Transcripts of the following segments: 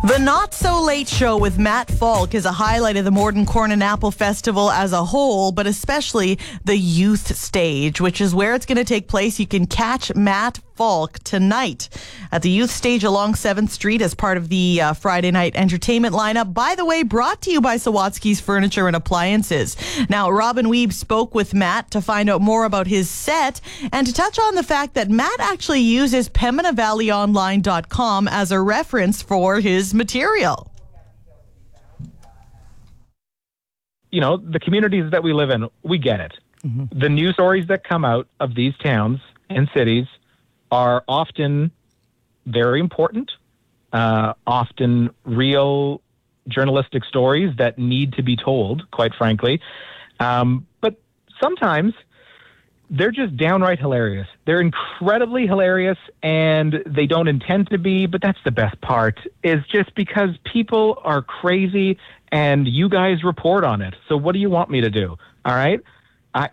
The Not So Late Show with Matt Falk is a highlight of the Morden Corn and Apple Festival as a whole, but especially the youth stage, which is where it's going to take place. You can catch Matt Falk tonight at the youth stage along 7th Street as part of the Friday night entertainment lineup. By the way, brought to you by Sawatsky's Furniture and Appliances. Now, Robin Weeb spoke with Matt to find out more about his set and to touch on the fact that Matt actually uses PembinaValleyOnline.com as a reference for his material. You know, the communities that we live in, we get it. Mm-hmm. The news stories that come out of these towns and cities are often very important, often real journalistic stories that need to be told, quite frankly. But sometimes they're just downright hilarious. They're incredibly hilarious, and they don't intend to be, but that's the best part, is just because people are crazy and you guys report on it. So what do you want me to do? All right? I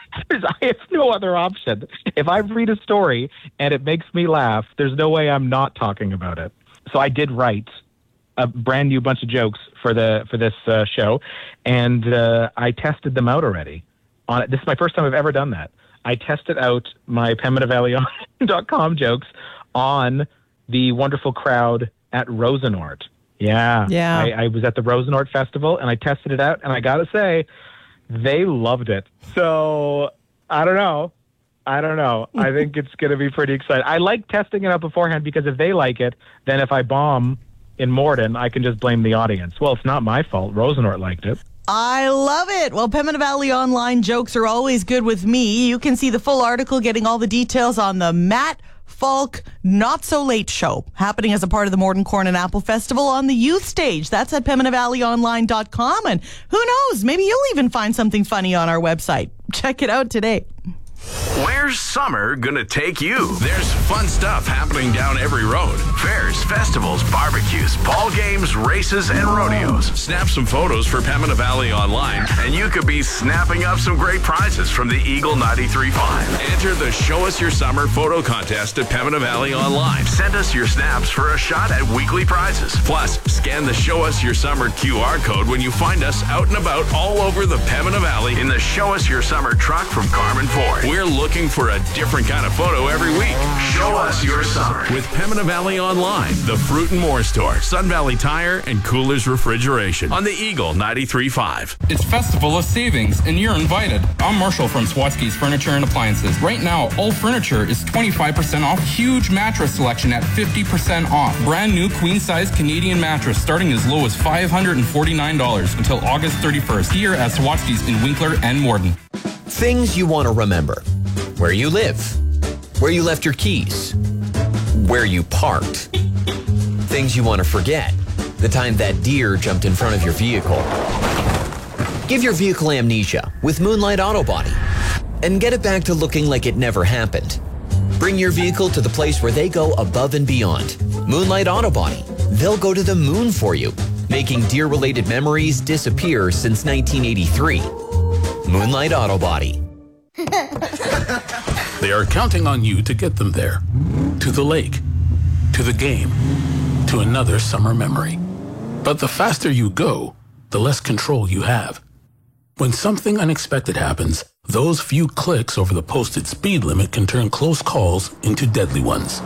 have no other option. If I read a story and it makes me laugh, there's no way I'm not talking about it. So I did write a brand new bunch of jokes for this show, and I tested them out already. This is my first time I've ever done that. I tested out my PembinaValley.com jokes on the wonderful crowd at Rosenort. Yeah. I was at the Rosenort Festival, and I tested it out, and I got to say, they loved it. So, I don't know. I think it's going to be pretty exciting. I like testing it out beforehand because if they like it, then if I bomb in Morden, I can just blame the audience. Well, it's not my fault. Rosenort liked it. I love it. Well, Pembina Valley Online jokes are always good with me. You can see the full article, getting all the details on the Matt Falk Not So Late Show, happening as a part of the Morden Corn and Apple Festival on the youth stage. That's at PembinaValleyOnline.com. And who knows, maybe you'll even find something funny on our website. Check it out today. Where's summer gonna take you? There's fun stuff happening down every road. Fairs, festivals, barbecues, ball games, races, and rodeos. Snap some photos for Pembina Valley Online, and you could be snapping up some great prizes from the Eagle 93.5. Enter the Show Us Your Summer photo contest at Pembina Valley Online. Send us your snaps for a shot at weekly prizes. Plus, scan the Show Us Your Summer QR code when you find us out and about all over the Pembina Valley in the Show Us Your Summer truck from Carmen Ford. We're looking for a different kind of photo every week. Show us your summer with Pembina Valley Online, the Fruit and More Store, Sun Valley Tire, and Coolers Refrigeration on the Eagle 93.5. It's Festival of Savings, and you're invited. I'm Marshall from Sawatsky's Furniture and Appliances. Right now, all furniture is 25% off. Huge mattress selection at 50% off. Brand new queen-size Canadian mattress starting as low as $549 until August 31st. Here at Sawatsky's in Winkler and Morden. Things you want to remember. Where you live. Where you left your keys. Where you parked. Things you want to forget. The time that deer jumped in front of your vehicle. Give your vehicle amnesia with Moonlight Auto Body and get it back to looking like it never happened. Bring your vehicle to the place where they go above and beyond. Moonlight Auto Body. They'll go to the moon for you, making deer-related memories disappear since 1983. Moonlight Auto Body. They are counting on you to get them there. To the lake. To the game. To another summer memory. But the faster you go, the less control you have. When something unexpected happens, those few clicks over the posted speed limit can turn close calls into deadly ones.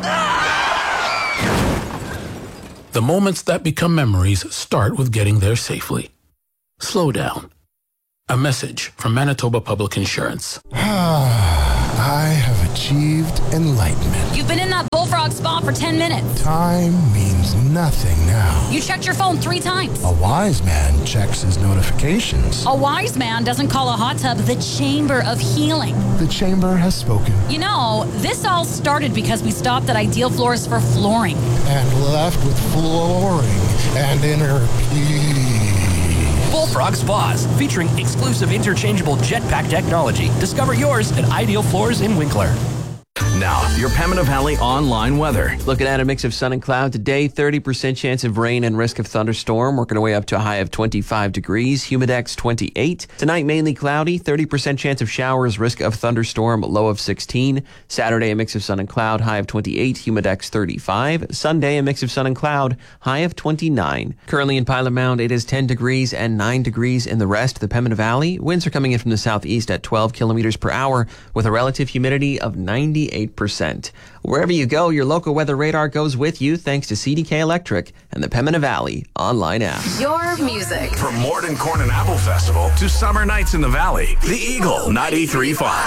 The moments that become memories start with getting there safely. Slow down. A message from Manitoba Public Insurance. I have achieved enlightenment. You've been in that bullfrog spa for 10 minutes. Time means nothing now. You checked your phone 3 times. A wise man checks his notifications. A wise man doesn't call a hot tub the chamber of healing. The chamber has spoken. You know, this all started because we stopped at Ideal Floors for flooring. And left with flooring and inner peace. Bullfrog Spas, featuring exclusive interchangeable jetpack technology. Discover yours at Ideal Floors in Winkler. Now, your Pembina Valley online weather. Looking at a mix of sun and cloud today, 30% chance of rain and risk of thunderstorm, working our way up to a high of 25 degrees, humidex 28. Tonight, mainly cloudy, 30% chance of showers, risk of thunderstorm, low of 16. Saturday, a mix of sun and cloud, high of 28, humidex 35. Sunday, a mix of sun and cloud, high of 29. Currently in Pilot Mound, it is 10 degrees and 9 degrees in the rest of the Pembina Valley. Winds are coming in from the southeast at 12 kilometers per hour with a relative humidity of 98%. Wherever you go, your local weather radar goes with you thanks to CDK Electric and the Pembina Valley online app. Your music. From Morden Corn and Apple Festival to summer nights in the Valley, the Eagle 93.5.